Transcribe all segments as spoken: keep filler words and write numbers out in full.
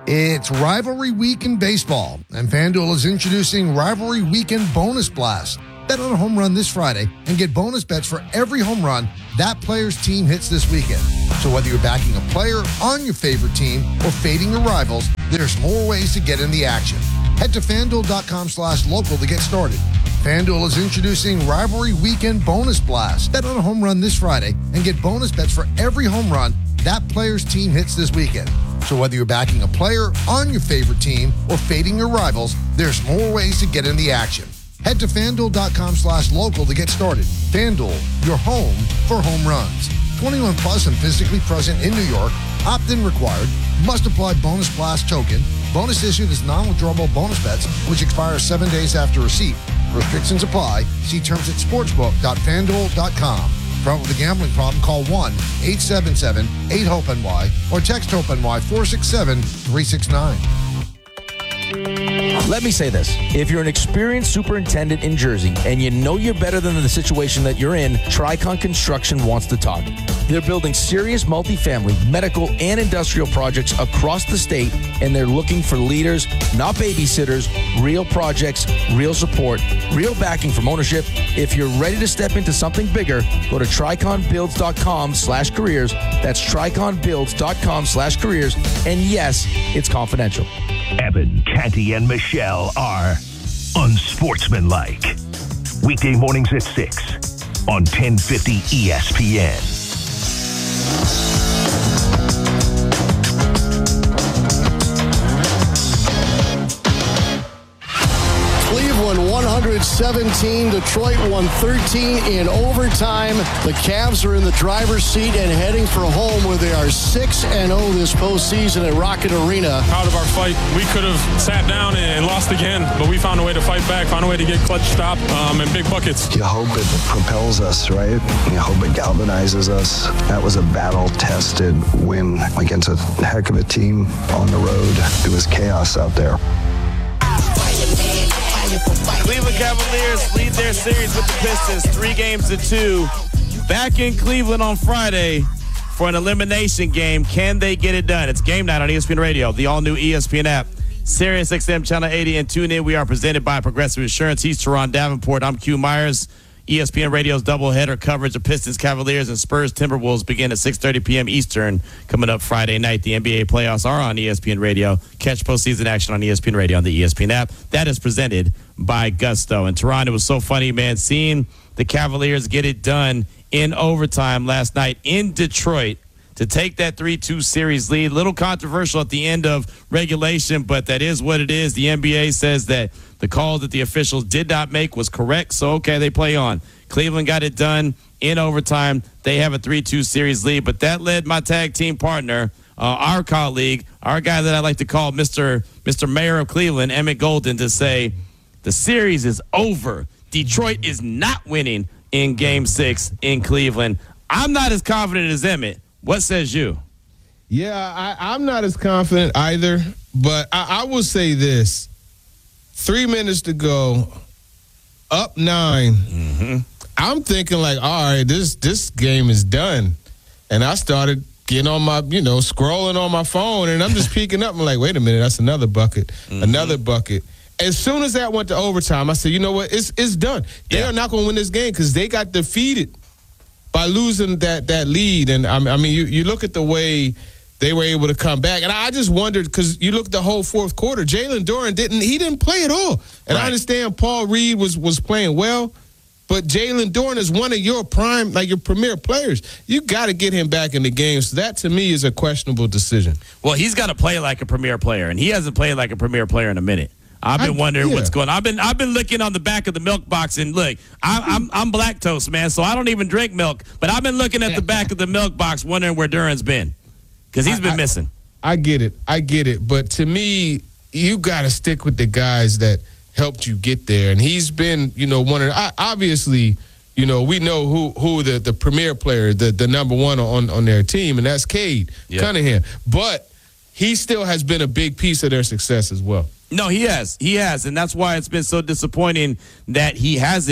It's Rivalry Week in baseball, and FanDuel is introducing Rivalry Weekend Bonus Blast. Bet on a home run this Friday and get bonus bets for every home run that player's team hits this weekend. So whether you're backing a player on your favorite team or fading your rivals, there's more ways to get in the action. Head to FanDuel.com slash local to get started. FanDuel is introducing Rivalry Weekend Bonus Blast. Bet on a home run this Friday and get bonus bets for every home run that player's team hits this weekend. So whether you're backing a player on your favorite team or fading your rivals, there's more ways to get in the action. Head to FanDuel.com slash local to get started. FanDuel, your home for home runs. twenty-one plus and physically present in New York. Opt-in required. Must apply bonus blast token. Bonus issued as non-withdrawable bonus bets, which expires seven days after receipt. Restrictions apply. See terms at sportsbook dot fanduel dot com. Problem with a gambling problem, call one eight seven seven eight hope N Y or text HOPE-NY four six seven three six nine. Let me say this. If you're an experienced superintendent in Jersey and you know you're better than the situation that you're in, Tricon Construction wants to talk. They're building serious multifamily, medical, and industrial projects across the state, and they're looking for leaders, not babysitters, real projects, real support, real backing from ownership. If you're ready to step into something bigger, go to triconbuilds.com slash careers. That's triconbuilds.com slash careers. And yes, it's confidential. Evan, Canty, and Michelle are unsportsmanlike. Weekday mornings at six on ten fifty E S P N. Cleveland one seventeen, Detroit one thirteen in overtime. The Cavs are in the driver's seat and heading for home where they are six and oh this postseason at Rocket Arena. Proud of our fight. We could have sat down and lost again, but we found a way to fight back, found a way to get clutch stop um, and big buckets. You hope it propels us, right? You hope it galvanizes us. That was a battle-tested win against a heck of a team on the road. It was chaos out there. Cleveland Cavaliers lead their series with the Pistons, three games to two. Back in Cleveland on Friday for an elimination game. Can they get it done? It's game night on E S P N Radio, the all-new E S P N app, Sirius X M Channel eighty, and tune in. We are presented by Progressive Insurance. He's Teron Davenport. I'm Q Myers. E S P N Radio's doubleheader coverage of Pistons, Cavaliers, and Spurs Timberwolves begin at six thirty p.m. Eastern coming up Friday night. The N B A playoffs are on E S P N Radio. Catch postseason action on E S P N Radio on the E S P N app. That is presented by Gusto. And Teron, it was so funny, man, seeing the Cavaliers get it done in overtime last night in Detroit to take that three two series lead. Little controversial at the end of regulation, but that is what it is. The N B A says that the call that the officials did not make was correct, so okay, they play on. Cleveland got it done in overtime. They have a three two series lead, but that led my tag team partner, uh, our colleague, our guy that I like to call Mister Mister Mayor of Cleveland, Emmett Golden, to say the series is over. Detroit is not winning in Game six in Cleveland. I'm not as confident as Emmett. What says you? Yeah, I, I'm not as confident either, but I, I will say this. Three minutes to go, up nine. Mm-hmm. I'm thinking like, all right, this this game is done. And I started getting on my, you know, scrolling on my phone, and I'm just peeking up. I'm like, wait a minute, that's another bucket, mm-hmm. another bucket. As soon as that went to overtime, I said, you know what, it's it's done. They yeah. are not going to win this game because they got defeated by losing that that lead. And, I mean, you, you look at the way they were able to come back. And I just wondered, because you look at the whole fourth quarter, Jalen Duren didn't he didn't play at all. And right. I understand Paul Reed was was playing well, but Jalen Duren is one of your prime, like your premier players. You got to get him back in the game. So that, to me, is a questionable decision. Well, he's got to play like a premier player, and he hasn't played like a premier player in a minute. I've been I, wondering yeah. what's going on. I've been I've been looking on the back of the milk box, and look, I'm I'm, I'm lactose, man, so I don't even drink milk. But I've been looking at the back of the milk box, wondering where Duren's been, because he's been I, missing. I get it, I get it, but to me, you got to stick with the guys that helped you get there, and he's been, you know, one of the, obviously, you know, we know who who the the premier player, the the number one on on their team, and that's Cade yep. Cunningham, but he still has been a big piece of their success as well. No, he has. He has. And that's why it's been so disappointing that he hasn't,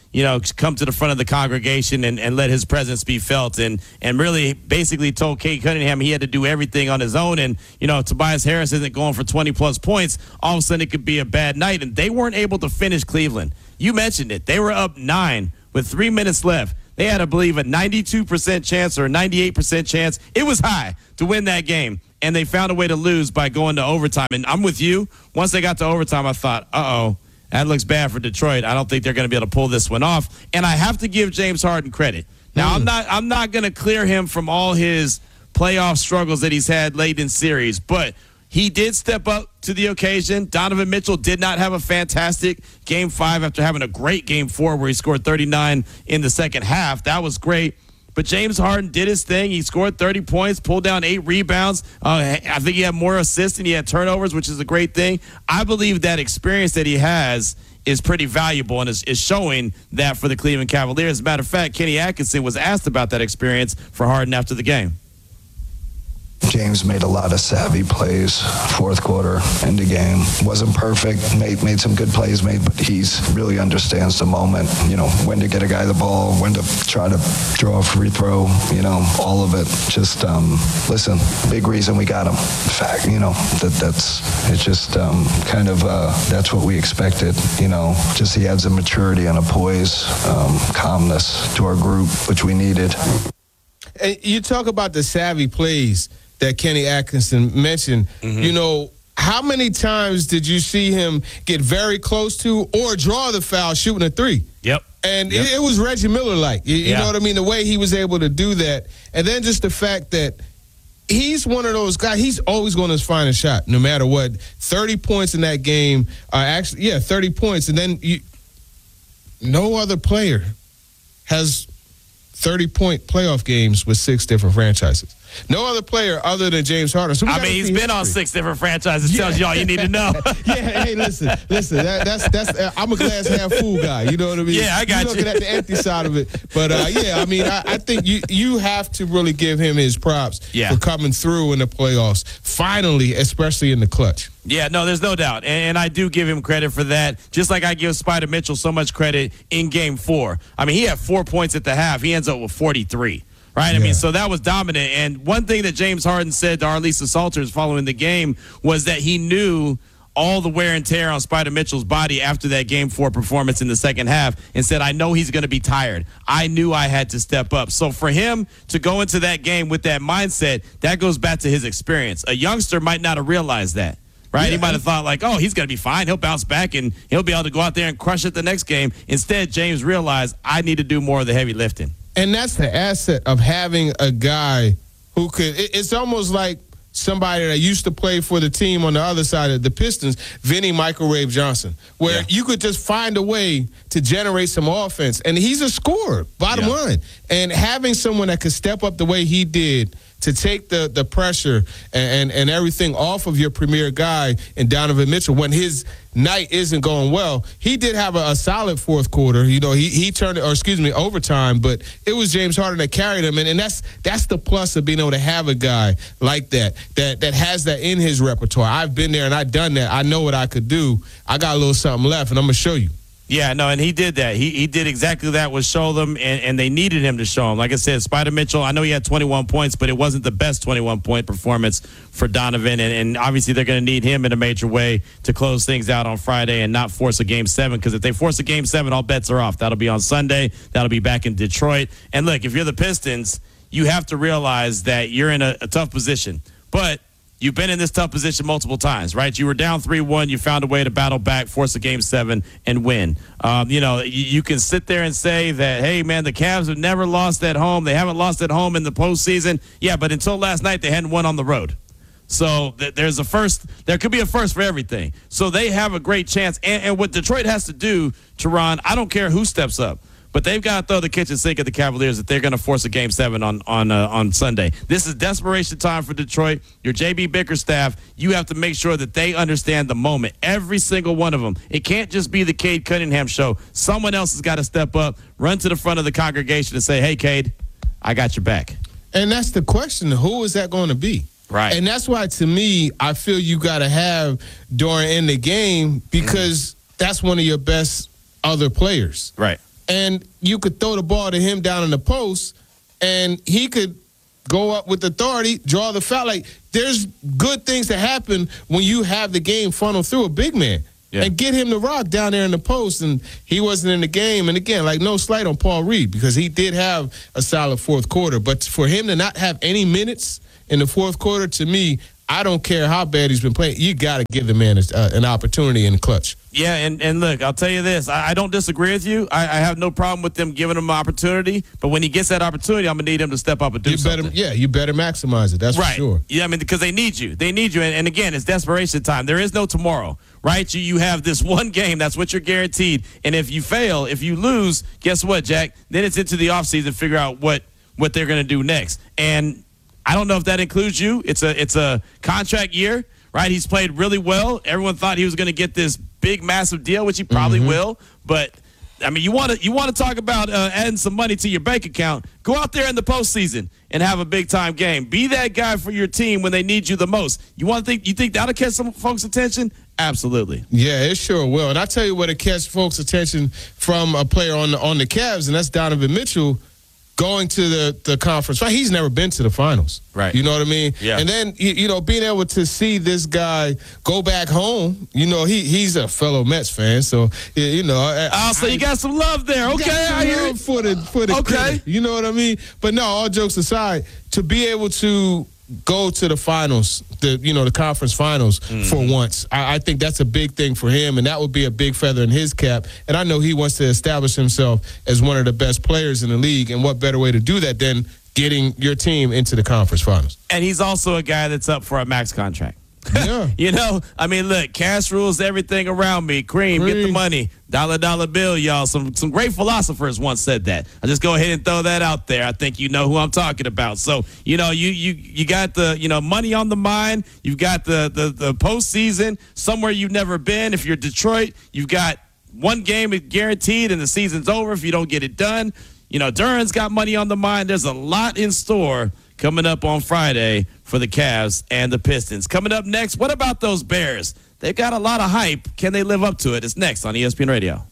you know, come to the front of the congregation and, and let his presence be felt, and and really basically told Cade Cunningham he had to do everything on his own. And, you know, Tobias Harris isn't going for twenty-plus points. All of a sudden it could be a bad night, and they weren't able to finish Cleveland. You mentioned it. They were up nine with three minutes left. They had, I believe, a ninety-two percent chance or a ninety-eight percent chance. It was high to win that game, and they found a way to lose by going to overtime. And I'm with you. Once they got to overtime, I thought, uh-oh, that looks bad for Detroit. I don't think they're going to be able to pull this one off. And I have to give James Harden credit. Now, mm. I'm not I'm not going to clear him from all his playoff struggles that he's had late in series, but he did step up to the occasion. Donovan Mitchell did not have a fantastic game five after having a great game four where he scored thirty-nine in the second half. That was great. But James Harden did his thing. He scored thirty points, pulled down eight rebounds. Uh, I think he had more assists than he had turnovers, which is a great thing. I believe that experience that he has is pretty valuable and is, is showing that for the Cleveland Cavaliers. As a matter of fact, Kenny Atkinson was asked about that experience for Harden after the game. James made a lot of savvy plays, fourth quarter, end of game. Wasn't perfect, made made some good plays, made, but he's really understands the moment, you know, when to get a guy the ball, when to try to draw a free throw, you know, all of it. Just, um, listen, big reason we got him. In fact, you know, that that's, it's just um, kind of, uh, that's what we expected, you know. Just he adds a maturity and a poise, um, calmness to our group, which we needed. And you talk about the savvy plays that Kenny Atkinson mentioned. Mm-hmm. You know, how many times did you see him get very close to or draw the foul shooting a three? Yep. And yep. It, it was Reggie Miller-like. You, you yeah. know what I mean? The way he was able to do that. And then just the fact that he's one of those guys, he's always going to find a shot no matter what. thirty points in that game. Uh, actually, yeah, thirty points. And then you, no other player has thirty-point playoff games with six different franchises. No other player other than James Harden. So I mean, he's been history. on six different franchises. Yeah. Tells you all you need to know. yeah, hey, listen, listen. That, that's that's. Uh, I'm a glass half full guy. You know what I mean? Yeah, I got You're you. looking at the empty side of it, but uh, yeah, I mean, I, I think you you have to really give him his props yeah. for coming through in the playoffs. Finally, especially in the clutch. Yeah, no, there's no doubt. And, and I do give him credit for that, just like I give Spider Mitchell so much credit in game four. I mean, he had four points at the half. He ends up with forty-three. Right? Yeah. I mean, so that was dominant. And one thing that James Harden said to Arlisa Salters following the game was that he knew all the wear and tear on Spider Mitchell's body after that game four performance in the second half and said, I know he's going to be tired. I knew I had to step up. So for him to go into that game with that mindset, that goes back to his experience. A youngster might not have realized that. Right? Yeah. He might have thought like, oh, he's going to be fine. He'll bounce back and he'll be able to go out there and crush it the next game. Instead, James realized I need to do more of the heavy lifting. And that's the asset of having a guy who could, it's almost like somebody that used to play for the team on the other side of the Pistons, Vinny Microwave Johnson, where yeah. you could just find a way to generate some offense. And he's a scorer, bottom yeah. line. And having someone that could step up the way he did to take the, the pressure and, and, and everything off of your premier guy in Donovan Mitchell when his night isn't going well. He did have a, a solid fourth quarter. You know, he he turned it, or excuse me, overtime, but it was James Harden that carried him. And, and that's that's the plus of being able to have a guy like that, that that has that in his repertoire. I've been there and I've done that. I know what I could do. I got a little something left, and I'm going to show you. Yeah, no, and he did that. He he did exactly that, was show them, and, and they needed him to show them. Like I said, Spider Mitchell, I know he had twenty-one points, but it wasn't the best twenty-one point performance for Donovan, and, and obviously they're going to need him in a major way to close things out on Friday and not force a game seven, because if they force a game seven, all bets are off. That'll be on Sunday. That'll be back in Detroit. And look, if you're the Pistons, you have to realize that you're in a, a tough position. But you've been in this tough position multiple times, right? You were down three one. You found a way to battle back, force a game seven, and win. Um, you know, you, you can sit there and say that, hey, man, the Cavs have never lost at home. They haven't lost at home in the postseason. Yeah, but until last night, they hadn't won on the road. So th- there's a first. There could be a first for everything. So they have a great chance. And, and what Detroit has to do, Teron, I don't care who steps up, but they've got to throw the kitchen sink at the Cavaliers if they're going to force a game seven on on uh, on Sunday. This is desperation time for Detroit. Your J B Bickerstaff, you have to make sure that they understand the moment. Every single one of them. It can't just be the Cade Cunningham show. Someone else has got to step up, run to the front of the congregation and say, hey, Cade, I got your back. And that's the question. Who is that going to be? Right. And that's why, to me, I feel you got to have during in the game because mm-hmm. that's one of your best other players. Right. and you could throw the ball to him down in the post, and he could go up with authority, draw the foul. Like, there's good things that happen when you have the game funnel through a big man. Yeah. And get him to rock down there in the post, and he wasn't in the game. And again, like, no slight on Paul Reed, because he did have a solid fourth quarter. But for him to not have any minutes in the fourth quarter, to me, I don't care how bad he's been playing. You got to give the man a, uh, an opportunity in the clutch. Yeah, and, and look, I'll tell you this. I, I don't disagree with you. I, I have no problem with them giving him an opportunity. But when he gets that opportunity, I'm going to need him to step up and do you something. Better, yeah, you better maximize it. That's right. for sure. Yeah, I mean, because they need you. They need you. And, and again, it's desperation time. There is no tomorrow, right? You, you have this one game. That's what you're guaranteed. And if you fail, if you lose, guess what, Jack? Then it's into the offseason, figure out what, what they're going to do next. And I don't know if that includes you. It's a it's a contract year, right? He's played really well. Everyone thought he was going to get this big, massive deal, which he probably mm-hmm. will. But I mean, you want to you want to talk about uh, adding some money to your bank account? Go out there in the postseason and have a big time game. Be that guy for your team when they need you the most. You want to think you think that'll catch some folks' attention? Absolutely. Yeah, it sure will. And I tell you what, it catch folks' attention from a player on the, on the Cavs, and that's Donovan Mitchell. Going to the, the conference, right? He's never been to the finals. Right. You know what I mean? Yeah. And then, you, you know, being able to see this guy go back home, you know, he he's a fellow Mets fan. So, you know. I, oh, so I, you got some love there. Okay, I hear it. For the, for the okay. critic, you know what I mean? But no, all jokes aside, to be able to go to the finals, the you know the conference finals mm-hmm. for once. I, I think that's a big thing for him, and that would be a big feather in his cap. And I know he wants to establish himself as one of the best players in the league, and what better way to do that than getting your team into the conference finals? And he's also a guy that's up for a max contract. Yeah. You know, I mean, look, cash rules everything around me. Cream, Cream, get the money. Dollar, dollar bill, y'all. Some some great philosophers once said that. I'll just go ahead and throw that out there. I think you know who I'm talking about. So, you know, you you you got the, you know, money on the mind. You've got the, the, the postseason, somewhere you've never been. If you're Detroit, you've got one game guaranteed and the season's over if you don't get it done. You know, Duran's got money on the mind. There's a lot in store coming up on Friday for the Cavs and the Pistons. Coming up next, what about those Bears? They've got a lot of hype. Can they live up to it? It's next on E S P N Radio.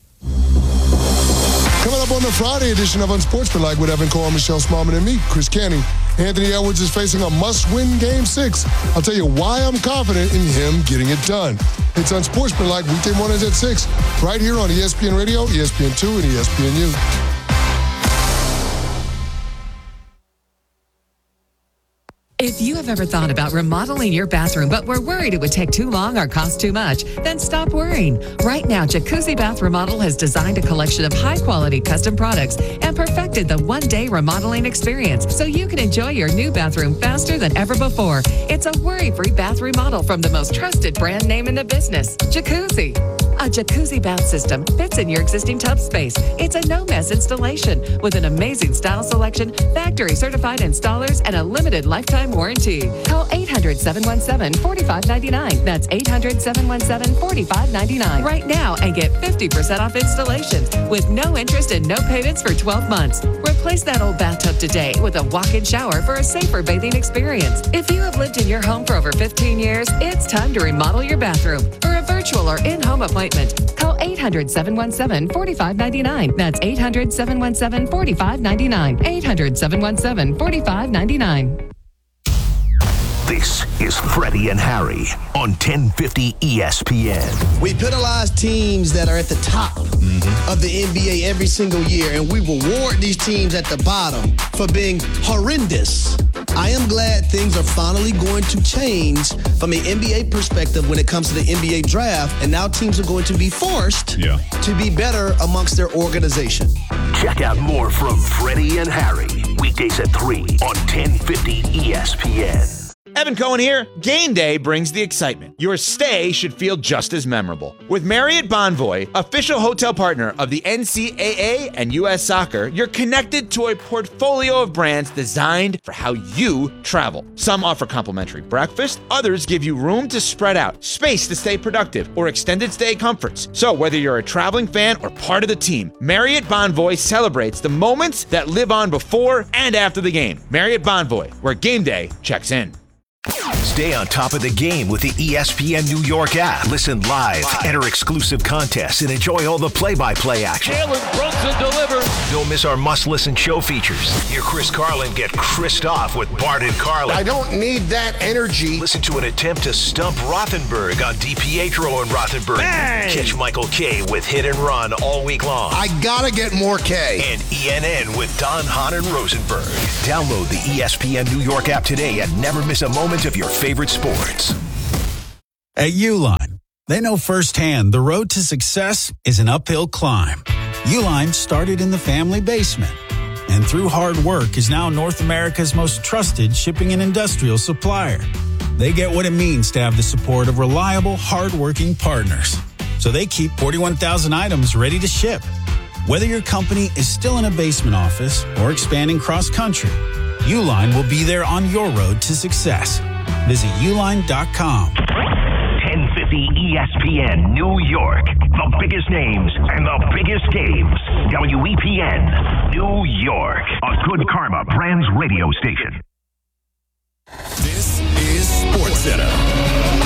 Coming up on the Friday edition of Unsportsmanlike with Evan Cole, Michelle Smallman, and me, Chris Canning. Anthony Edwards is facing a must-win Game six. I'll tell you why I'm confident in him getting it done. It's Unsportsmanlike weekday mornings at six, right here on E S P N Radio, E S P N two, and E S P N U. If you have ever thought about remodeling your bathroom but were worried it would take too long or cost too much, then stop worrying. Right now, Jacuzzi Bath Remodel has designed a collection of high-quality custom products and perfected the one-day remodeling experience so you can enjoy your new bathroom faster than ever before. It's a worry-free bath remodel from the most trusted brand name in the business, Jacuzzi. A Jacuzzi bath system fits in your existing tub space. It's a no-mess installation with an amazing style selection, factory-certified installers, and a limited lifetime warranty. Call eight hundred, seven one seven, four five nine nine. That's eight hundred, seven one seven, four five nine nine right now and get fifty percent off installations with no interest and no payments for twelve months. Replace that old bathtub today with a walk-in shower for a safer bathing experience. If you have lived in your home for over fifteen years, it's time to remodel your bathroom. For a virtual or in-home appointment, call eight hundred, seven one seven, four five nine nine. That's eight hundred, seven one seven, four five nine nine. eight hundred, seven one seven, four five nine nine. This is Freddie and Harry on ten fifty E S P N. We penalize teams that are at the top mm-hmm. of the N B A every single year, and we reward these teams at the bottom for being horrendous. I am glad things are finally going to change from an N B A perspective when it comes to the N B A draft, and now teams are going to be forced yeah. to be better amongst their organization. Check out more from Freddie and Harry, weekdays at three on ten fifty E S P N. Evan Cohen here. Game day brings the excitement. Your stay should feel just as memorable. With Marriott Bonvoy, official hotel partner of the N C double A and U S Soccer, you're connected to a portfolio of brands designed for how you travel. Some offer complimentary breakfast, others give you room to spread out, space to stay productive, or extended stay comforts. So whether you're a traveling fan or part of the team, Marriott Bonvoy celebrates the moments that live on before and after the game. Marriott Bonvoy, where game day checks in. Stay on top of the game with the E S P N New York app. Listen live, enter exclusive contests, and enjoy all the play-by-play action. Jalen Brunson delivers. Don't miss our must-listen show features. Hear Chris Carlin get Chris'd off with Bart and Carlin. I don't need that energy. Listen to an attempt to stump Rothenberg on DiPietro and Rothenberg. Bang! Catch Michael K with Hit and Run all week long. I gotta get more K. And E N N with Don, Hahn, and Rosenberg. Download the E S P N New York app today and never miss a moment of your favorite sports. At Uline, they know firsthand the road to success is an uphill climb. Uline started in the family basement, and through hard work is now North America's most trusted shipping and industrial supplier. They get what it means to have the support of reliable, hardworking partners. So they keep forty-one thousand items ready to ship. Whether your company is still in a basement office or expanding cross-country, Uline will be there on your road to success. Visit uline dot com. ten fifty E S P N New York. The biggest names and the biggest games. W E P N New York. A Good Karma Brands radio station. This is SportsCenter.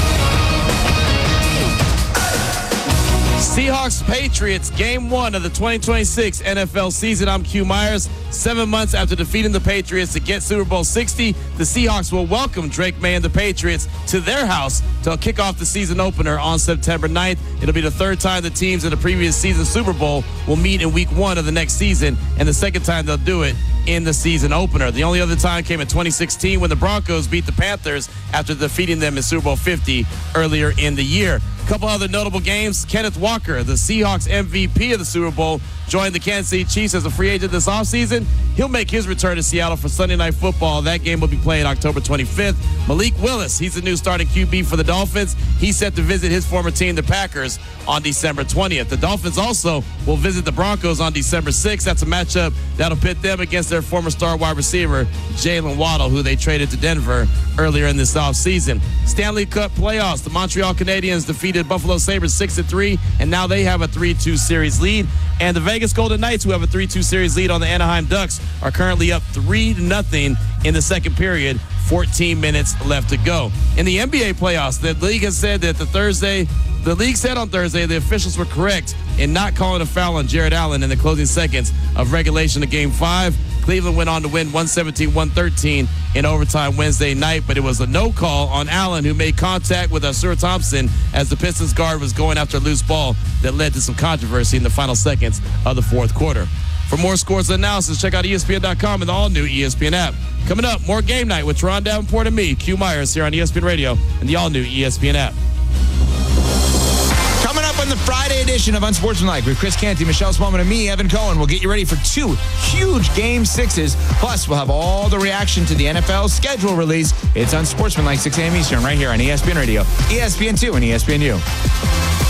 Seahawks Patriots, game one of the twenty twenty-six N F L season. I'm Q Myers. Seven months after defeating the Patriots to get Super Bowl sixty, the Seahawks will welcome Drake May and the Patriots to their house to kick off the season opener on September ninth. It'll be the third time the teams in the previous season Super Bowl will meet in week one of the next season, and the second time they'll do it in the season opener. The only other time came in twenty sixteen when the Broncos beat the Panthers after defeating them in Super Bowl fifty earlier in the year. A couple other notable games. Kenneth Walker, the Seahawks M V P of the Super Bowl, joined the Kansas City Chiefs as a free agent this offseason. He'll make his return to Seattle for Sunday Night Football. That game will be played October twenty-fifth. Malik Willis, he's the new starting Q B for the Dolphins. He's set to visit his former team, the Packers, on December twentieth. The Dolphins also will visit the Broncos on December sixth. That's a matchup that'll pit them against their former star wide receiver, Jalen Waddle, who they traded to Denver earlier in this offseason. Stanley Cup playoffs. The Montreal Canadiens defeated Buffalo Sabres six to three, and now they have a three two series lead. And the Vegas Golden Knights, who have a three two series lead on the Anaheim Ducks, are currently up three to nothing in the second period. fourteen minutes left to go. In the N B A playoffs, the league has said that the Thursday, the league said on Thursday the officials were correct in not calling a foul on Jared Allen in the closing seconds of regulation of Game five. Cleveland went on to win one seventeen one thirteen in overtime Wednesday night, but it was a no call on Allen, who made contact with Ausar Thompson as the Pistons guard was going after a loose ball that led to some controversy in the final seconds of the fourth quarter. For more scores and analysis, check out E S P N dot com and the all-new E S P N app. Coming up, more Game Night with Teron Davenport and me, Q Myers, here on E S P N Radio and the all-new E S P N app. Coming up on the Friday edition of Unsportsmanlike with Chris Canty, Michelle Smallman, and me, Evan Cohen. We'll get you ready for two huge Game sixes. Plus, we'll have all the reaction to the N F L schedule release. It's Unsportsmanlike, six a.m. Eastern, right here on E S P N Radio, E S P N two, and E S P N U.